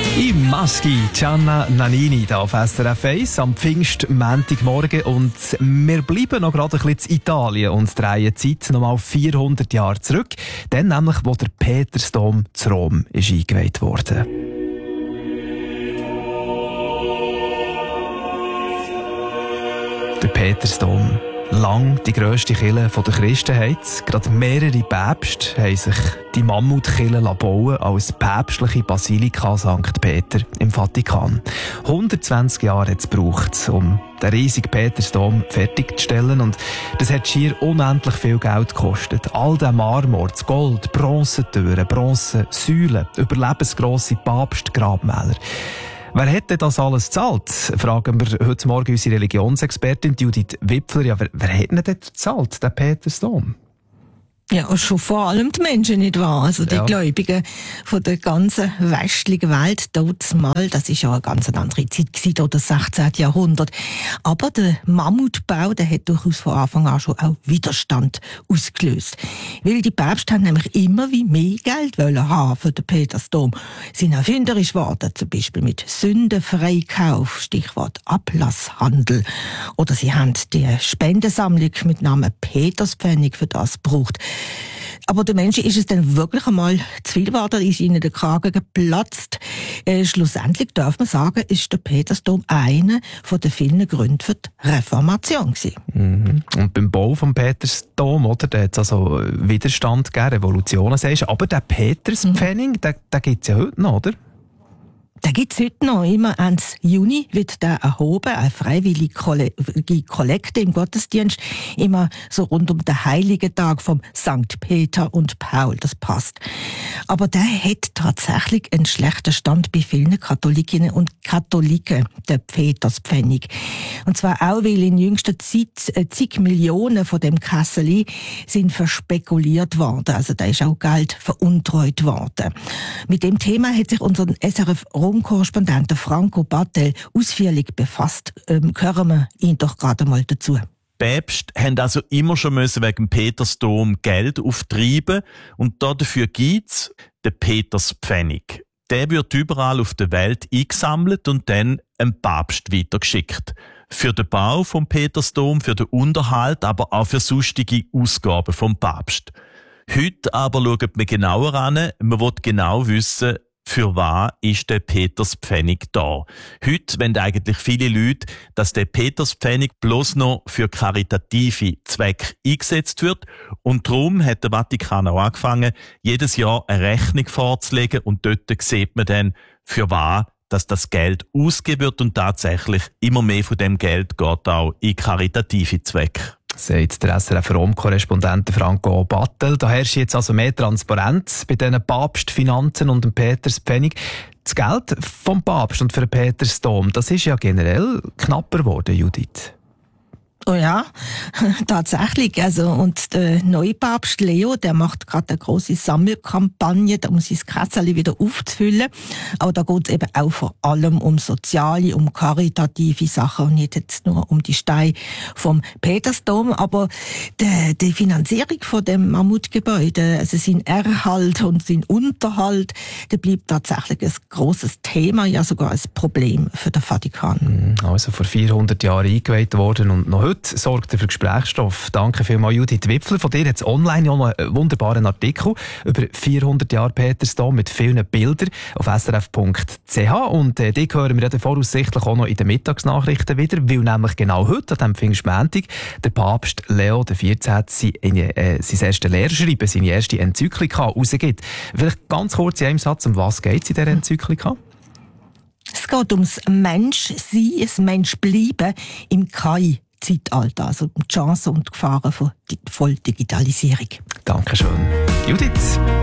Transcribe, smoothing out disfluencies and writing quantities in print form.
I Maschi, Gianna Nannini hier auf SRF 1 am Pfingstmontagmorgen und wir bleiben noch gerade ein bisschen in Italien und drehen die Zeit noch mal 400 Jahre zurück, dann nämlich, wo der Petersdom zu Rom ist eingeweiht wurde. Der Petersdom, lang die grösste Kirche der Christenheit. Gerade mehrere Päpste haben sich die Mammutkirche bauen als päpstliche Basilika St. Peter im Vatikan. 120 Jahre hat es gebraucht, um den riesigen Petersdom fertigzustellen. Und das hat schier unendlich viel Geld gekostet. All der Marmor, das Gold, Bronzentüren, Bronzesäulen, überlebensgrosse Papstgrabmäler. Wer hat denn das alles gezahlt? Fragen wir heute Morgen unsere Religionsexpertin Judith Wipfler. Ja, wer hat denn das gezahlt, den Petersdom? Ja, schon vor allem die Menschen, nicht wahr? Also die Gläubigen von der ganzen westlichen Welt, dort mal, das ist ja eine ganz andere Zeit gewesen, dort das 16. Jahrhundert. Aber der Mammutbau, der hat durchaus von Anfang an schon auch Widerstand ausgelöst. Weil die Päpste haben nämlich immer wie mehr Geld haben für den Petersdom. Sie sind erfinderisch geworden, zum Beispiel mit Sündenfreikauf, Stichwort Ablasshandel. Oder sie haben die Spendensammlung mit Namen Peterspfennig für das gebraucht. Aber den Menschen ist es dann wirklich einmal zu viel geworden, ist ihnen der Kragen geplatzt. Schlussendlich darf man sagen, ist der Petersdom einer der vielen Gründe für die Reformation gewesen. Mhm. Und beim Bau vom Petersdom, oder, da hat es also Widerstand gegeben, Revolutionen, sagst du. Aber der Peterspfennig, den gibt es ja heute noch, oder? Da gibt's heute noch. Immer Ende Juni wird der erhoben, eine freiwillige Kollekte im Gottesdienst. Immer so rund um den heiligen Tag vom St. Peter und Paul. Das passt. Aber der hat tatsächlich einen schlechten Stand bei vielen Katholikinnen und Katholiken, der Peterspfennig. Und zwar auch, weil in jüngster Zeit zig Millionen von dem Kesseli sind verspekuliert worden. Also da ist auch Geld veruntreut worden. Mit dem Thema hat sich unser SRF Rom-Korrespondent Franco Battel ausführlich befasst. Hören wir ihn doch gerade mal dazu. Päpste haben also immer schon wegen dem Petersdom Geld auftreiben und dafür gibt's den Peterspfennig. Der wird überall auf der Welt eingesammelt und dann einem Papst weitergeschickt. Für den Bau vom Petersdom, für den Unterhalt, aber auch für sonstige Ausgaben vom Papst. Heute aber schaut man genauer an, man will genau wissen, für was ist der Peterspfennig da? Heute wollen eigentlich viele Leute, dass der Peterspfennig bloß noch für karitative Zwecke eingesetzt wird. Und darum hat der Vatikan auch angefangen, jedes Jahr eine Rechnung vorzulegen. Und dort sieht man dann, für was dass das Geld ausgegeben wird. Und tatsächlich immer mehr von dem Geld geht auch in karitative Zwecke. Sagt der SRF Rom-Korrespondent Franco Battel. Da herrscht jetzt also mehr Transparenz bei diesen Papstfinanzen und dem Peterspfennig. Das Geld vom Papst und für den Petersdom, das ist ja generell knapper geworden, Judith. Oh ja, tatsächlich. Also, und der neue Papst Leo, der macht gerade eine grosse Sammelkampagne, um sein Kessel wieder aufzufüllen. Aber da geht es eben auch vor allem um soziale, um karitative Sachen und nicht jetzt nur um die Steine vom Petersdom. Aber die Finanzierung von dem Mammutgebäude, also sein Erhalt und sein Unterhalt, der bleibt tatsächlich ein grosses Thema, ja sogar ein Problem für den Vatikan. Also vor 400 Jahren eingeweiht worden und noch heute sorgt er für Gesprächsstoff. Danke vielmals, Judith Wipfler. Von dir hat es online auch noch einen wunderbaren Artikel über 400 Jahre Petersdom mit vielen Bildern auf srf.ch. Und die hören wir ja voraussichtlich auch noch in den Mittagsnachrichten wieder, weil nämlich genau heute, an diesem Pfingstmontag, der Papst Leo XIV. Sein erstes Lehrschreiben, seine erste Enzyklika rausgibt. Vielleicht ganz kurz in einem Satz, um was geht es in dieser Enzyklika? Es geht ums Menschsein, das Menschbleiben im KI-Zeitalter, also um die Chancen und Gefahren von Volldigitalisierung. Dankeschön. Judith.